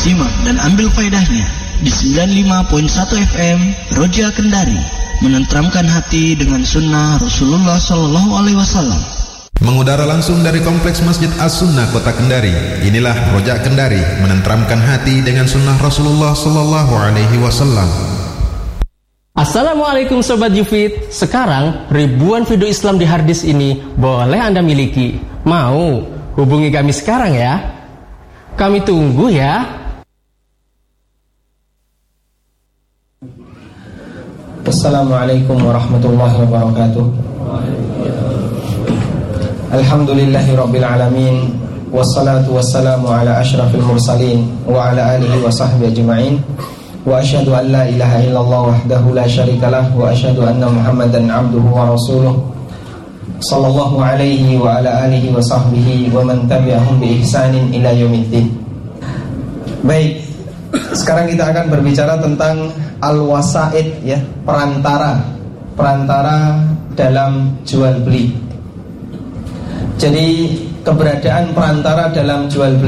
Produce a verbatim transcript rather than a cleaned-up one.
Simak dan ambil faedahnya di sembilan puluh lima koma satu F M Roja Kendari, menenteramkan hati dengan sunnah Rasulullah Sallallahu Alaihi Wasallam. Mengudara langsung dari Kompleks Masjid As-Sunnah Kota Kendari. Inilah Rojak Kendari, menenteramkan hati dengan sunnah Rasulullah Sallallahu Alaihi Wasallam. Assalamualaikum Sobat Yufid. Sekarang ribuan video Islam di harddisk ini boleh Anda miliki. Mau? Hubungi kami sekarang ya. Kami tunggu ya. Assalamualaikum warahmatullahi wabarakatuh. Alhamdulillahi rabbil alamin, wassalatu wassalamu ala asyrafil mursalin wa ala alihi wa sahbihi ajma'in. Wa asyhadu an la ilaha illallah wahdahu la syarikalah wa asyhadu anna Muhammadan abduhu wa rasuluh sallallahu alaihi wa ala alihi wa sahbihi wa man tabi'ahum bi ihsanin ila yaumiddin. Baik, sekarang kita akan berbicara tentang al-wasaid, ya, perantara perantara dalam jual beli. Jadi keberadaan perantara dalam jual beli